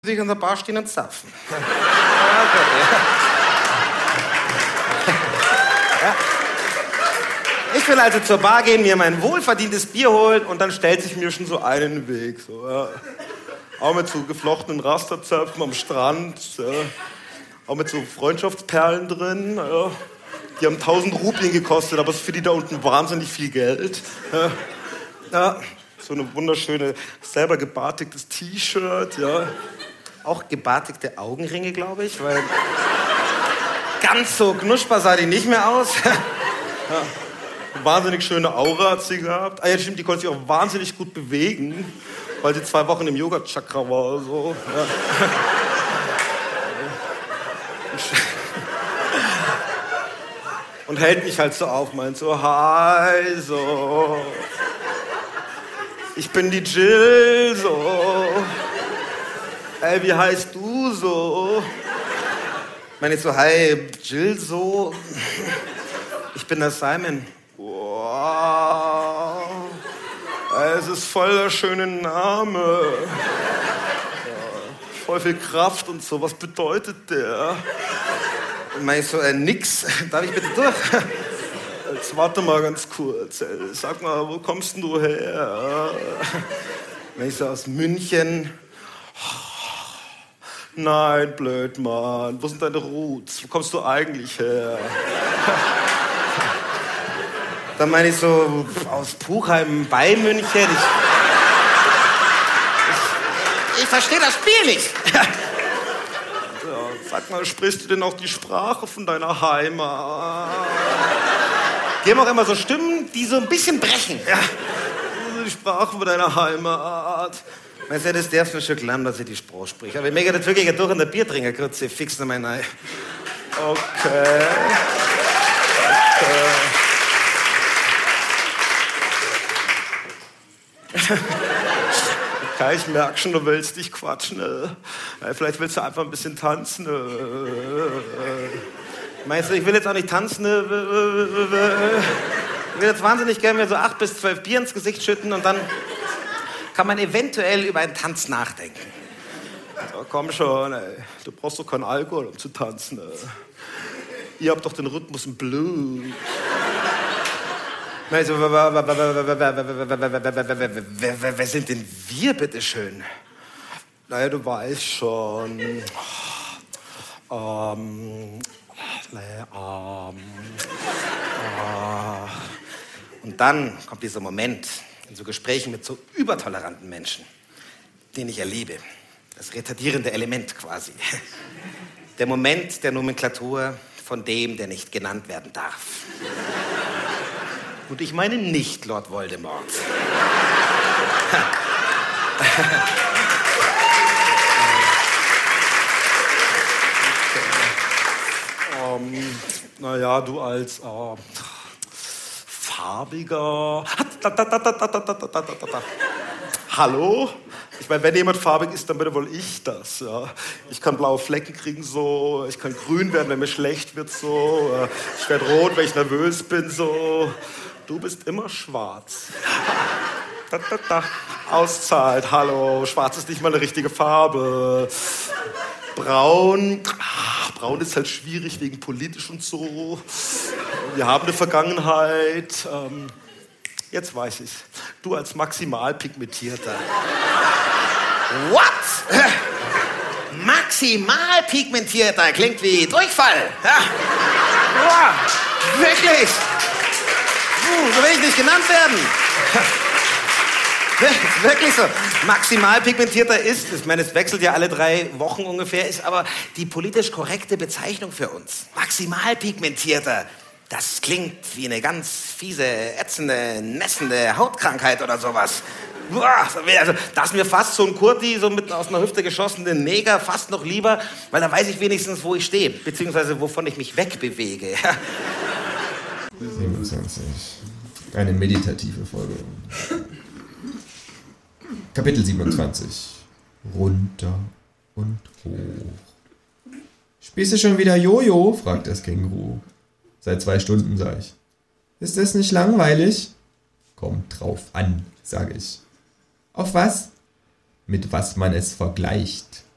sich an der Bar stehen und zapfen. Ja. Ich will also zur Bar gehen, mir mein wohlverdientes Bier holen und dann stellt sich mir schon so einen in den Weg. So, ja. Auch mit so geflochtenen Rasterzöpfen am Strand. Ja. Auch mit so Freundschaftsperlen drin. Ja. Die haben 1000 Rupien gekostet, aber es ist für die da unten wahnsinnig viel Geld. Ja. Ja. So eine wunderschöne, selber gebartigtes T-Shirt. Ja. Auch gebartigte Augenringe, glaube ich, weil ganz so knusprig sah die nicht mehr aus. Ja. Wahnsinnig schöne Aura hat sie gehabt. Ah ja, stimmt, die konnte sich auch wahnsinnig gut bewegen, weil sie 2 Wochen im Yoga-Chakra war. So. Ja. Und hält mich halt so auf, meint so, hi, so. Ich bin die Jill, so. Ey, wie heißt du, so? Meine ich so, hi, Jill, so. Ich bin der Simon. Wow. Es ist voll der schöne Name. Ja, voll viel Kraft und so. Was bedeutet der? Und meine ich so, nix. Darf ich bitte durch? Jetzt warte mal ganz kurz. Sag mal, wo kommst denn du her? Meine ich so, aus München. Nein, blöd, Mann. Wo sind deine Roots? Wo kommst du eigentlich her? Dann meine ich so, aus Puchheim bei München. Ich verstehe das Spiel nicht. Ja, sag mal, sprichst du denn auch die Sprache von deiner Heimat? Die haben auch immer so Stimmen, die so ein bisschen brechen. Ja. Die Sprache von deiner Heimat. Weißt du, das darfst du schon glauben, dass ich die Sprache spreche. Aber ich möchte das wirklich durch in der Biertrinkergrütze fix noch mal rein. Okay. Okay, ich merke schon, du willst dich quatschen. Vielleicht willst du einfach ein bisschen tanzen. Meinst du, ich will jetzt auch nicht tanzen? Ich will jetzt wahnsinnig gerne mir so 8 bis 12 Bier ins Gesicht schütten und dann kann man eventuell über einen Tanz nachdenken. Ja, komm schon, ey. Du brauchst doch keinen Alkohol, um zu tanzen. Ey. Ihr habt doch den Rhythmus im Blut. Also, wer sind denn wir, bitteschön? Naja, du weißt schon. Und dann kommt dieser Moment in so Gesprächen mit so übertoleranten Menschen, den ich erlebe. Das retardierende Element quasi. Der Moment der Nomenklatur von dem, der nicht genannt werden darf. Und ich meine nicht Lord Voldemort. Naja, du als farbiger... Hallo? Ich meine, wenn jemand farbig ist, dann bitte wohl ich das. Ja. Ich kann blaue Flecken kriegen, so. Ich kann grün werden, wenn mir schlecht wird, so. Ich werde rot, wenn ich nervös bin, so. Du bist immer schwarz. Auszahlt, hallo. Schwarz ist nicht mal eine richtige Farbe. Braun. Braun ist halt schwierig wegen politisch und so. Wir haben eine Vergangenheit. Jetzt weiß ich's. Du als maximal pigmentierter. What? Maximal pigmentierter klingt wie Durchfall. Ja. Boah, wirklich? So will ich nicht genannt werden. Wirklich so. Maximal pigmentierter ist, ich meine, es wechselt ja alle 3 Wochen ungefähr, ist aber die politisch korrekte Bezeichnung für uns. Maximal pigmentierter. Das klingt wie eine ganz fiese, ätzende, nässende Hautkrankheit oder sowas. Also, da ist mir fast so ein Kurti, so mit aus einer Hüfte geschossenen Neger, fast noch lieber, weil da weiß ich wenigstens, wo ich stehe, beziehungsweise wovon ich mich wegbewege. 27. Eine meditative Folge. Kapitel 27. Runter und hoch. Spielst du schon wieder Jojo? Fragt das Känguru. Seit 2 Stunden, sag ich. Ist das nicht langweilig? Kommt drauf an, sage ich. Auf was? Mit was man es vergleicht.